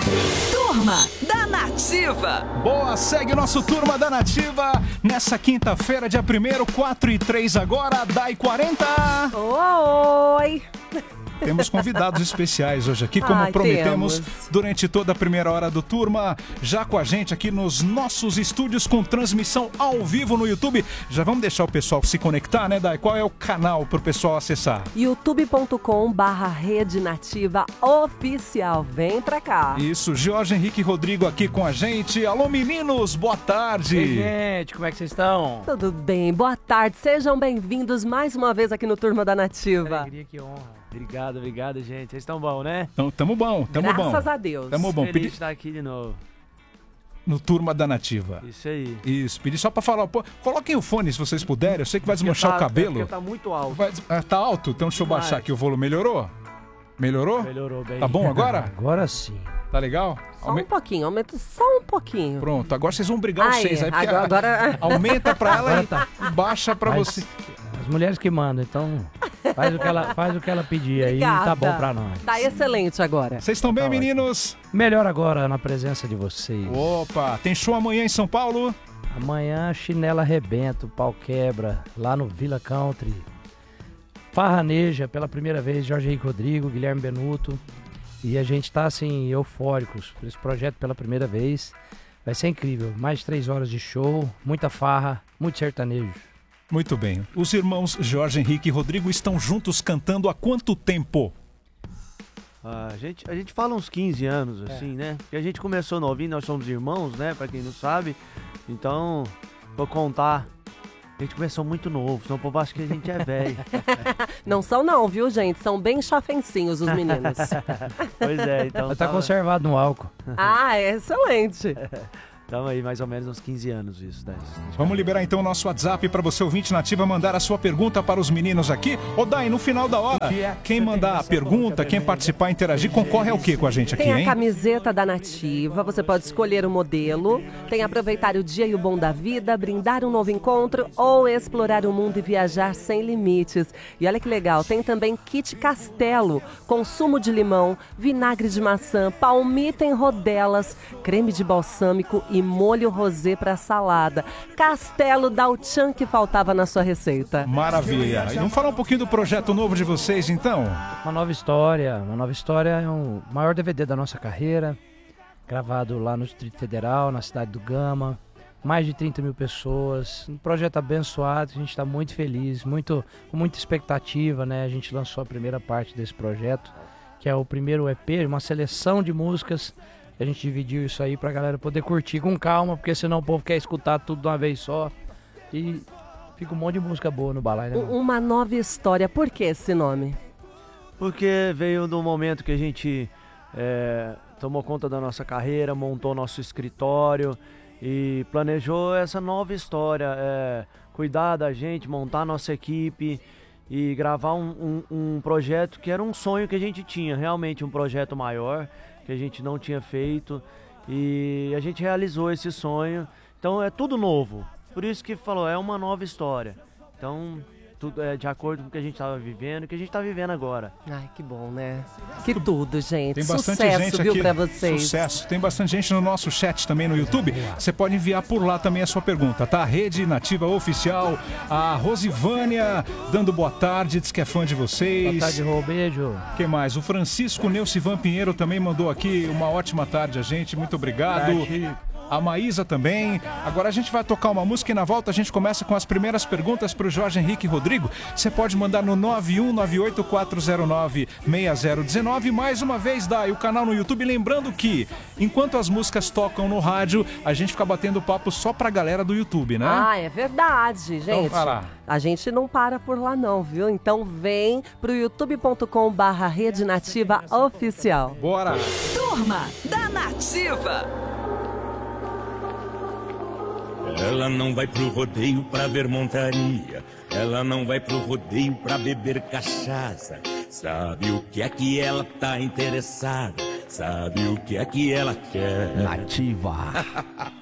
Turma da Nativa. Boa, segue o nosso Turma da Nativa nessa quinta-feira, dia 1º, 4h03 agora, Dai 40. Oi! Temos convidados especiais hoje aqui, como prometemos durante toda a primeira hora do Turma. Já com a gente aqui nos nossos estúdios com transmissão ao vivo no YouTube. Já vamos deixar o pessoal se conectar, né, Dai? Qual é o canal para o pessoal acessar? youtube.com/Rede Nativa Oficial. Vem pra cá. Isso, Jorge Henrique Rodrigo aqui com a gente. Alô, meninos, boa tarde. Oi, gente, como é que vocês estão? Tudo bem, boa tarde. Sejam bem-vindos mais uma vez aqui no Turma da Nativa. Que alegria, que honra. Obrigado, gente. Vocês estão bom, né? Então, tamo bom. Graças a Deus. Tamo bom. Feliz de estar aqui de novo. No Turma da Nativa. Isso aí. Isso, pedi só pra falar. Pô, coloquem o fone se vocês puderem. Eu sei que vai desmanchar o cabelo. Porque tá muito alto. Tá alto? Então deixa eu baixar aqui o volume. Melhorou? Melhorou? Melhorou bem. Tá bom agora? Agora sim. Tá legal? Só um pouquinho, aumenta só um pouquinho. Pronto, agora vocês vão brigar vocês. Aí, agora... Aumenta pra ela e baixa pra você. As mulheres que mandam, então faz o que ela pedir aí, tá bom pra nós. Tá excelente agora. Vocês estão bem, Tá meninos? Melhor agora na presença de vocês. Opa, tem show amanhã em São Paulo? Amanhã, chinela arrebenta, o pau quebra, lá no Villa Country. Farraneja pela primeira vez, Jorge Henrique Rodrigo, Guilherme Benuto. E a gente tá, assim, eufóricos por esse projeto pela primeira vez. Vai ser incrível. Mais de 3 horas de show, muita farra, muito sertanejo. Muito bem. Os irmãos Jorge Henrique e Rodrigo estão juntos cantando há quanto tempo? A gente fala uns 15 anos, assim, né? Porque a gente começou novinho, nós somos irmãos, né? Pra quem não sabe. Então, vou contar. A gente começou muito novo, senão o povo acha que a gente é velho. Não são não, viu, gente? São bem chafencinhos os meninos. Pois é, então... Tá conservado no álcool. Ah, é excelente. Estamos aí mais ou menos uns 15 anos isso, né? Vamos liberar então o nosso WhatsApp para você, ouvinte Nativa, mandar a sua pergunta para os meninos aqui. Ô Dai, no final da hora, quem mandar a pergunta, quem participar, interagir, concorre ao que com a gente aqui, Tem a hein? camiseta da Nativa, você pode escolher o modelo, tem aproveitar o dia e o bom da vida, brindar um novo encontro ou explorar o mundo e viajar sem limites. E olha que legal, tem também kit Castelo, com sumo de limão, vinagre de maçã, palmito em rodelas, creme de balsâmico e molho rosé para salada. Castelo dá o tchan que faltava na sua receita. Maravilha. E vamos falar um pouquinho do projeto novo de vocês, então? Uma nova história é o maior DVD da nossa carreira, gravado lá no Distrito Federal, na cidade do Gama. Mais de 30 mil pessoas, um projeto abençoado, a gente está muito feliz, com muita expectativa, né? A gente lançou a primeira parte desse projeto, que é o primeiro EP, uma seleção de músicas. A gente dividiu isso aí pra galera poder curtir com calma, porque senão o povo quer escutar tudo de uma vez só. E fica um monte de música boa no balaio, né? Uma nova história, por que esse nome? Porque veio do momento que a gente tomou conta da nossa carreira, montou nosso escritório e planejou essa nova história, cuidar da gente, montar nossa equipe e gravar um projeto que era um sonho que a gente tinha, realmente um projeto maior, que a gente não tinha feito, e a gente realizou esse sonho. Então é tudo novo, por isso que falou, é uma nova história. Então tudo é de acordo com o que a gente estava vivendo e o que a gente está vivendo agora. Ai, que bom, né? Que tudo, gente. Tem bastante Sucesso, gente viu, aqui. pra vocês. Sucesso. Tem bastante gente no nosso chat também no YouTube. Você pode enviar por lá também a sua pergunta, tá? Rede Nativa Oficial. A Rosivânia dando boa tarde, diz que é fã de vocês. Boa tarde, Rô, beijo. Quem mais? O Francisco Neucivan Pinheiro também mandou aqui uma ótima tarde a gente. Muito obrigado. A Maísa também. Agora a gente vai tocar uma música e na volta a gente começa com as primeiras perguntas para o Jorge Henrique Rodrigo. Você pode mandar no 91984096019. Mais uma vez, Dai, o canal no YouTube. Lembrando que, enquanto as músicas tocam no rádio, a gente fica batendo papo só pra galera do YouTube, né? Ah, é verdade, gente. Então, vai lá. A gente não para por lá não, viu? Então vem pro youtube.com/Rede Nativa Oficial. Bora! Turma da Nativa. Ela não vai pro rodeio pra ver montaria. Ela não vai pro rodeio pra beber cachaça. Sabe o que é que ela tá interessada? Sabe o que é que ela quer? Nativa.